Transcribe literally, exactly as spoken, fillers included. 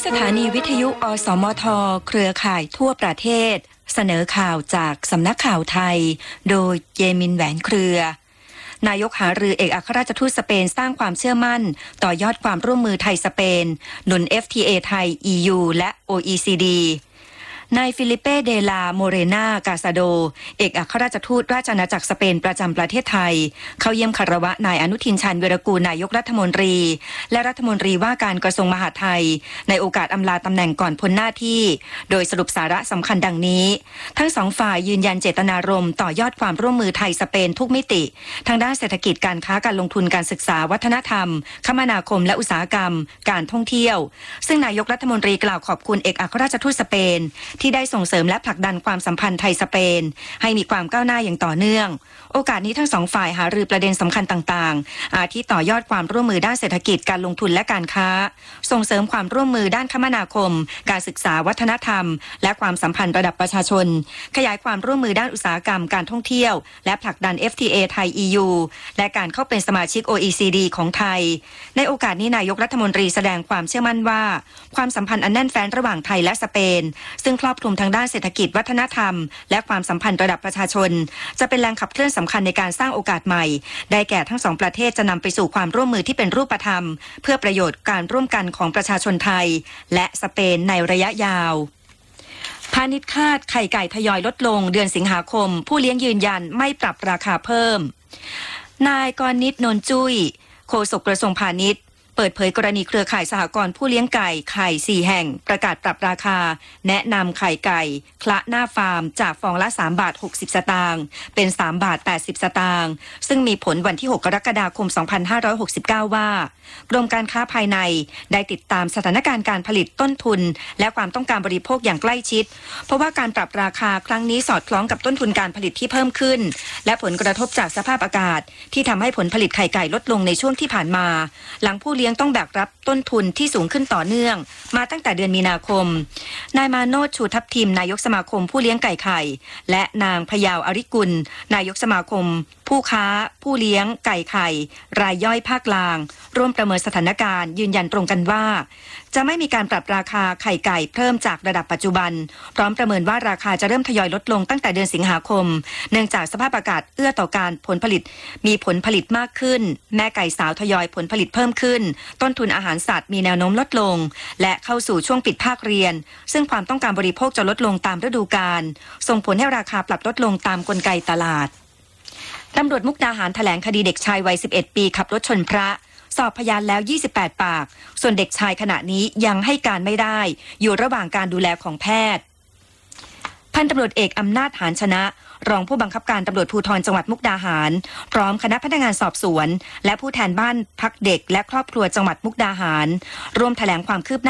ถานีวิทยุอสมทเครือข่ายทั่วประเทศเสนอข่าวจากสำนักข่าวไทยโดยเยมินแหวนเครือนายกหารือเอกอัครราชทูตสเปนสร้างความเชื่อมั่นต่อยอดความร่วมมือไทยสเปนหนุน เอฟ ที เอ ไทย อี ยู และ โอ อี ซี ดีนายฟิลิเป้เดลาโมเรนากาซาโดเอกอัครราชทูตราชอาณาจักรสเปนประจำประเทศไทยเข้าเยี่ยมคารวะนายอนุทินชาญวีรกูลนายกรัฐมนตรีและรัฐมนตรีว่าการกระทรวงมหาดไทยในโอกาสอำลาตำแหน่งก่อนพ้นหน้าที่โดยสรุปสาระสำคัญดังนี้ทั้งสองฝ่ายยืนยันเจตนารมณ์ต่อยอดความร่วมมือไทยสเปนทุกมิติทางด้านเศรษฐกิจการค้าการลงทุนการศึกษาวัฒนธรรมคมนาคมและอุตสาหกรรมการท่องเที่ยวซึ่งนายกรัฐมนตรีกล่าวขอบคุณเอกอัครราชทูตสเปนที่ได้ส่งเสริมและผลักดันความสัมพันธ์ไทยสเปนให้มีความก้าวหน้าอย่างต่อเนื่องโอกาสนี้ทั้งสองฝ่ายหารือประเด็นสำคัญต่างๆอาทิต่อยอดความร่วมมือด้านเศรษฐกิจการลงทุนและการค้าส่งเสริมความร่วมมือด้านคมนาคมการศึกษาวัฒนธรรมและความสัมพันธ์ระดับประชาชนขยายความร่วมมือด้านอุตสาหกรรมการท่องเที่ยวและผลักดัน เอฟ ที เอ ไทย อี ยู และการเข้าเป็นสมาชิก โอ อี ซี ดี ของไทยในโอกาสนี้นายกรัฐมนตรีแสดงความเชื่อมั่นว่าความสัมพันธ์อันแน่นแฟ้นระหว่างไทยและสเปนซึ่งครอบคลุมทางด้านเศรษฐกิจวัฒนธรรมและความสัมพันธ์ระดับประชาชนจะเป็นแรงขับเคลื่อนสำคัญในการสร้างโอกาสใหม่ได้แก่ทั้งสองประเทศจะนำไปสู่ความร่วมมือที่เป็นรูปธรรมเพื่อประโยชน์การร่วมกันของประชาชนไทยและสเปนในระยะยาวพาณิชย์คาดไข่ไก่ทยอยลดลงเดือนสิงหาคมผู้เลี้ยงยืนยันไม่ปรับราคาเพิ่มนายกรณิตนนจุ้ยโฆษกกระทรวงพาณิชย์เปิดเผยกรณีเครือข่ายสหกรณ์ผู้เลี้ยงไก่ไข่สี่แห่งประกาศปรับราคาแนะนำไข่ไก่คละหน้าฟาร์มจากฟองละสามบาทหกสิบสตางค์เป็นสามบาทแปดสิบสตางค์ซึ่งมีผลวันที่หกกรกฎาคมสองพันห้าร้อยหกสิบเก้าว่ากรมการค้าภายในได้ติดตามสถานการณ์การผลิตต้นทุนและความต้องการบริโภคอย่างใกล้ชิดเพราะว่าการปรับราคาครั้งนี้สอดคล้องกับต้นทุนการผลิตที่เพิ่มขึ้นและผลกระทบจากสภาพอากาศที่ทำให้ผลผลิตไข่ไก่ลดลงในช่วงที่ผ่านมาหลังผู้เลี้ยงต้องแบกรับต้นทุนที่สูงขึ้นต่อเนื่องมาตั้งแต่เดือนมีนาคมนายมาโนชชูทับทิมนายกสมาคมผู้เลี้ยงไก่ไข่และนางพยาวอริกุลนายกสมาคมผู้ค้าผู้เลี้ยงไก่ไข่รายย่อยภาคกลางร่วมประเมินสถานการณ์ยืนยันตรงกันว่าจะไม่มีการปรับราคาไข่ไก่เพิ่มจากระดับปัจจุบันพร้อมประเมินว่าราคาจะเริ่มทยอยลดลงตั้งแต่เดือนสิงหาคมเนื่องจากสภาพอากาศเอื้อต่อการผลผลิตมีผลผลิตมากขึ้นแม่ไก่สาวทยอยผลผลิตเพิ่มขึ้นต้นทุนอาหารสัตว์มีแนวโน้มลดลงและเข้าสู่ช่วงปิดภาคเรียนซึ่งความต้องการบริโภคจะลดลงตามฤดูกาลส่งผลให้ราคาปรับลดลงตามกลไกตลาดตำรวจมุกดาหารแถลงคดีเด็กชายวัยสิบเอ็ดปีขับรถชนพระสอบพยานแล้วยี่สิบแปดปากส่วนเด็กชายขณะนี้ยังให้การไม่ได้อยู่ระหว่างการดูแลของแพทย์พันตำรวจเอกอำนาจหานชนะรองผู้บังคับการตำรวจภูธรจังหวัดมุกดาหารพร้อมคณะพนักงานสอบสวนและผู้แทนบ้านพักเด็กและครอบครัวจังหวัดมุกดาหารร่วมแถลงความคืบหน้า